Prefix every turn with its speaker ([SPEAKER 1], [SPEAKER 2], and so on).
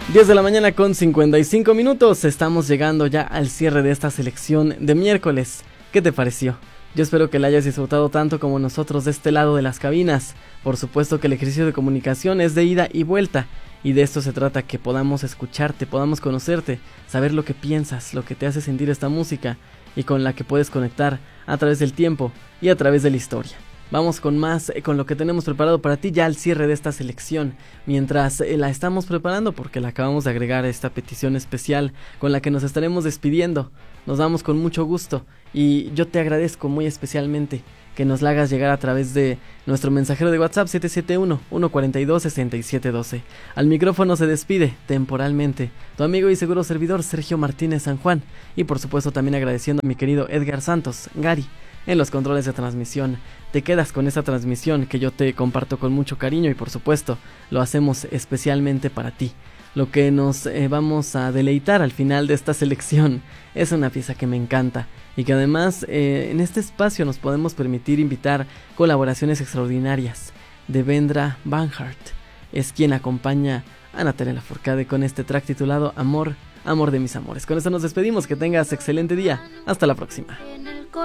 [SPEAKER 1] 10 de la mañana con 55 minutos. Estamos llegando ya al cierre de esta selección de miércoles. ¿Qué te pareció? Yo espero que la hayas disfrutado tanto como nosotros de este lado de las cabinas. Por supuesto que el ejercicio de comunicación es de ida y vuelta. Y de esto se trata, que podamos escucharte, podamos conocerte, saber lo que piensas, lo que te hace sentir esta música y con la que puedes conectar a través del tiempo y a través de la historia. Vamos con más, con lo que tenemos preparado para ti ya al cierre de esta selección. Mientras la estamos preparando, porque la acabamos de agregar a esta petición especial con la que nos estaremos despidiendo. Nos vamos con mucho gusto y yo te agradezco muy especialmente que nos la hagas llegar a través de nuestro mensajero de WhatsApp 771-142-6712. Al micrófono se despide temporalmente tu amigo y seguro servidor Sergio Martínez San Juan, y por supuesto también agradeciendo a mi querido Edgar Santos, Gary, en los controles de transmisión. Te quedas con esta transmisión que yo te comparto con mucho cariño y por supuesto lo hacemos especialmente para ti. Lo que nos vamos a deleitar al final de esta selección es una pieza que me encanta y que además en este espacio nos podemos permitir invitar colaboraciones extraordinarias. Devendra Banhart es quien acompaña a Natalia Lafourcade con este track titulado Amor, Amor de mis amores. Con esto nos despedimos, que tengas excelente día, hasta la próxima.